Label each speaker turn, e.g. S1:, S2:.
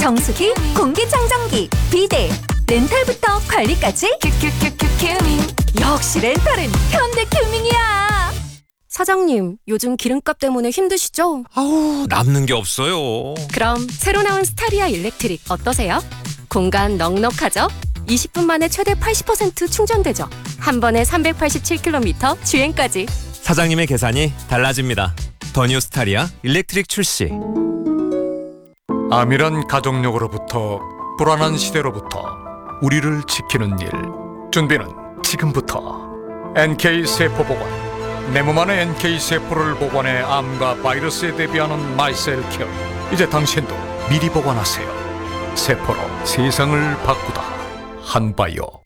S1: 정수기, 공기청정기, 비데, 렌탈부터 관리까지 큐큐큐큐 큐밍. 역시 렌탈은 현대큐밍이야.
S2: 사장님, 요즘 기름값 때문에 힘드시죠?
S3: 아우, 남는 게 없어요.
S2: 그럼 새로 나온 스타리아 일렉트릭 어떠세요? 공간 넉넉하죠? 20분 만에 최대 80% 충전되죠? 한 번에 387km 주행까지.
S3: 사장님의 계산이 달라집니다. 더 뉴 스타리아 일렉트릭 출시.
S4: 암이란 가족력으로부터 불안한 시대로부터 우리를 지키는 일. 준비는 지금부터. NK세포보관. 내 몸 안에 NK세포를 보관해 암과 바이러스에 대비하는 마이셀케어. 이제 당신도 미리 보관하세요. 세포로 세상을 바꾸다. 한바이오.